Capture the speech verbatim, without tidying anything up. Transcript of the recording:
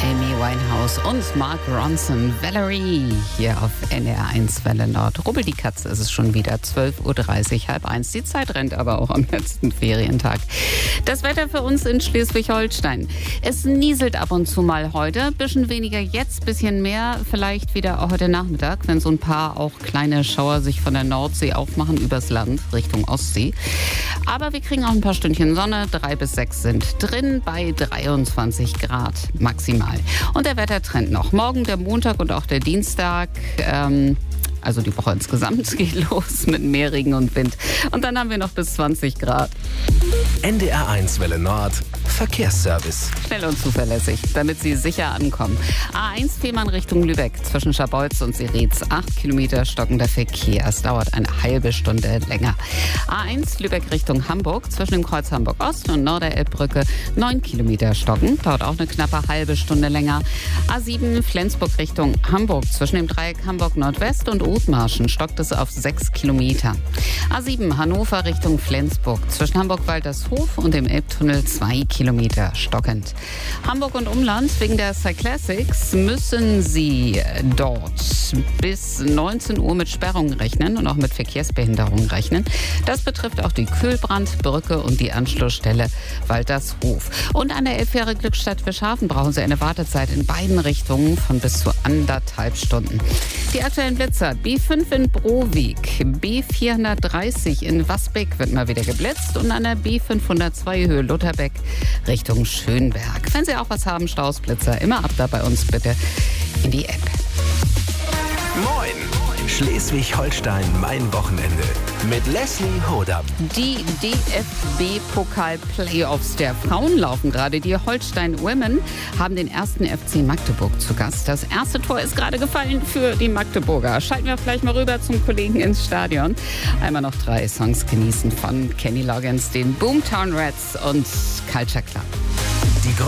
Amy Winehouse und Mark Ronson, Valerie, hier auf N D R eins Welle Nord. Rubbel die Katze ist es schon wieder, zwölf Uhr dreißig, halb eins. Die Zeit rennt aber auch am letzten Ferientag. Das Wetter für uns in Schleswig-Holstein. Es nieselt ab und zu mal heute, bisschen weniger jetzt, bisschen mehr vielleicht wieder auch heute Nachmittag, wenn so ein paar auch kleine Schauer sich von der Nordsee aufmachen übers Land Richtung Ostsee. Aber wir kriegen auch ein paar Stündchen Sonne, drei bis sechs sind drin bei dreiundzwanzig Grad maximal. Und der Wettertrend noch. Morgen der Montag und auch der Dienstag, ähm, also die Woche insgesamt, geht los mit mehr Regen und Wind. Und dann haben wir noch bis zwanzig Grad. N D R eins Welle Nord Verkehrsservice. Schnell und zuverlässig, damit Sie sicher ankommen. A eins Fehmarn Richtung Lübeck, zwischen Scharbeutz und Seretz. Acht Kilometer stockender Verkehr. Es dauert eine halbe Stunde länger. A eins Lübeck Richtung Hamburg, zwischen dem Kreuz Hamburg Ost und Norderelbbrücke. Neun Kilometer stocken, dauert auch eine knappe halbe Stunde länger. A sieben Flensburg Richtung Hamburg, zwischen dem Dreieck Hamburg Nordwest und Othmarschen stockt es auf sechs Kilometer. A sieben Hannover Richtung Flensburg, zwischen Hamburg-Waltershof und dem Elbtunnel zwei Kilometer stockend. Hamburg und Umland, wegen der Cyclassics müssen Sie dort bis neunzehn Uhr mit Sperrungen rechnen und auch mit Verkehrsbehinderungen rechnen. Das betrifft auch die Kühlbrandbrücke und die Anschlussstelle Waltershof. Und an der Elbfähre Glückstadt Fischhafen brauchen Sie eine Wartezeit in beiden Richtungen von bis zu anderthalb Stunden. Die aktuellen Blitzer: B fünf in Browig, B vierhundertdreißig in Wasbeck wird mal wieder geblitzt und an der B fünfhundertzwei Höhe Lutherbeck Richtung Schönberg. Wenn Sie auch was haben, Stausblitzer, immer ab da bei uns bitte in die App. Moin! Schleswig-Holstein, mein Wochenende. Mit Leslie Hodam. Die D F B-Pokal-Playoffs der Frauen laufen gerade. Die Holstein Women haben den ersten F C Magdeburg zu Gast. Das erste Tor ist gerade gefallen für die Magdeburger. Schalten wir vielleicht mal rüber zum Kollegen ins Stadion. Einmal noch drei Songs genießen von Kenny Loggins, den Boomtown Rats und Culture Club. Die